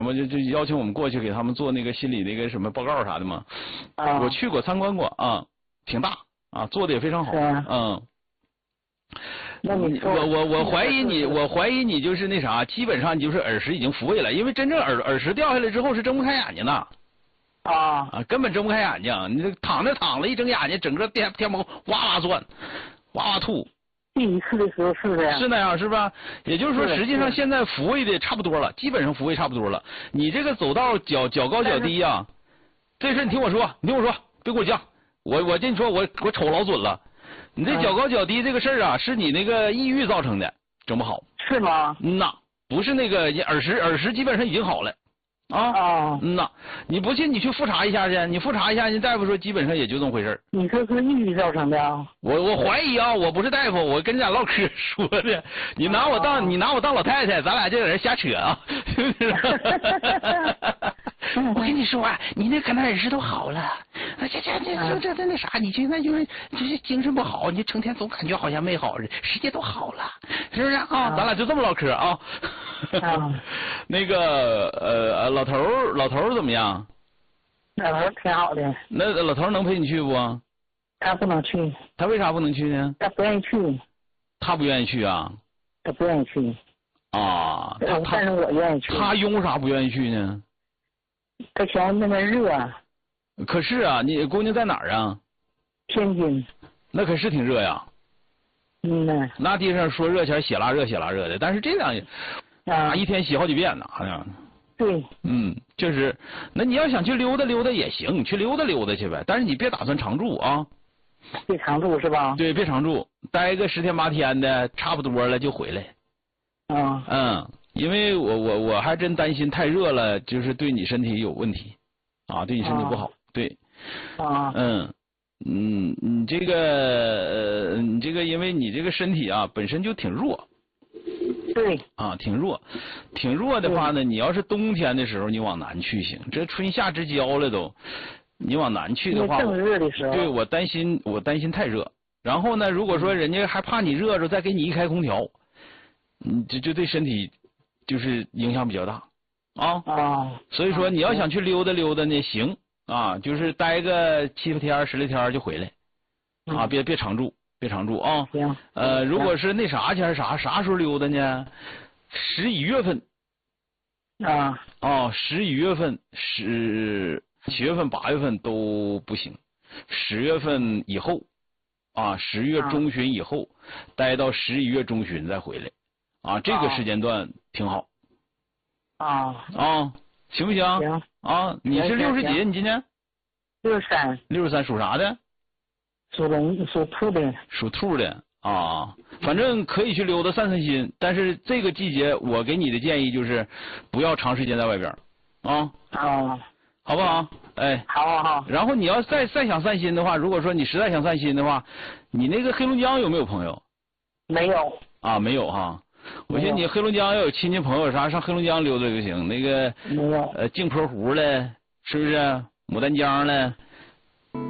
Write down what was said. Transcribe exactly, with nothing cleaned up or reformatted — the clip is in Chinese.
么就就邀请我们过去给他们做那个心理那个什么报告啥的嘛。 啊。 我去过参观过啊，挺大啊，做的也非常好。 啊、 嗯。 那你我我我怀疑你，我怀疑你就是那啥，基本上你就是耳石已经复位了，因为真正耳耳石掉下来之后是睁不开眼睛的。 啊啊，根本睁不开眼睛，你这躺着躺着一睁眼睛，整个天天蒙哇哇转，哇哇吐。 第一次的时候是这样。 是那样是吧？也就是说，实际上现在复位的差不多了，基本上复位差不多了。你这个走道脚脚高脚低呀、啊，这事你听我说，你听我说，别给我犟。我我跟你说，我我瞅老准了。你这脚高脚低这个事儿啊，是你那个抑郁造成的，整不好。 是吗？ 嗯呐，不是那个耳石，耳石基本上已经好了。啊啊， 嗯呐，你不信你去复查一下去，你复查一下，人大夫说基本上也就这么回事。 你这是抑郁造成的啊？ 我我怀疑啊，我不是大夫，我跟你俩唠嗑说的。你拿我当、啊、你拿我当老太太，咱俩就在这瞎扯啊。我跟你说啊，你那可能耳石都好了，这这这这这这那啥，你现在就是就是精神不好，你成天总感觉好像没好似的，实际都好了，是不是啊？啊咱俩就这么唠嗑啊。 啊那个呃老头儿老头儿怎么样？ 老头挺好的。 那老头儿能陪你去不？ 他不能去。 他为啥不能去呢？ 他不愿意去。 他不愿意去啊？ 他不愿意去。 啊，他但是我愿意去。 他因为啥不愿意去呢？ 他嫌那边热。 可是啊，你姑娘在哪儿啊？ 天津。 那可是挺热呀。 嗯呐。 那地上说热前血拉热血拉热的，但是这样啊，一天洗好几遍呢，好像。 对。 嗯，就是，那你要想去溜达溜达也行，你去溜达溜达去呗，但是你别打算常住啊。 别常住是吧？ 对，别常住，待个十天八天的，差不多了就回来。 啊。 嗯，因为我我我还真担心太热了，就是对你身体有问题，啊，对你身体不好。啊、对。 啊。 嗯嗯，你这个呃，你这个，因为你这个身体啊本身就挺弱。 对。 啊，挺弱，挺弱的话呢，你要是冬天的时候你往南去行，这春夏之交了都，你往南去的话， 正热的时候， 对我担心，我担心太热。然后呢，如果说人家还怕你热着，再给你一开空调，你这就对身体就是影响比较大啊。 啊。 所以说你要想去溜达溜达呢，行啊，就是待个七八天、十来天就回来，啊，别别常住。别常住啊！ 行。 呃，如果是那啥前啥啥时候溜达呢？十一月份。 啊。 哦，十一月份、十七月份、八月份都不行，十月份以后，啊，十月中旬以后，啊、待到十一月中旬再回来，啊，这个时间段挺好。 啊。 啊，行不行？ 行。 啊，你是六十几？你今年？ 六十三。 六十三，属啥的？ 属龙，属兔的。 属兔的啊，反正可以去溜达散散心，但是这个季节我给你的建议就是不要长时间在外边啊。 啊。 好不好？哎。 好好好。 然后你要再再想散心的话，如果说你实在想散心的话，你那个黑龙江有没有朋友？ 没有。 啊，没有哈。我寻思你黑龙江要有亲戚朋友啥，上黑龙江溜达就行。那个没有。 呃，镜泊湖嘞，是不是？牡丹江嘞？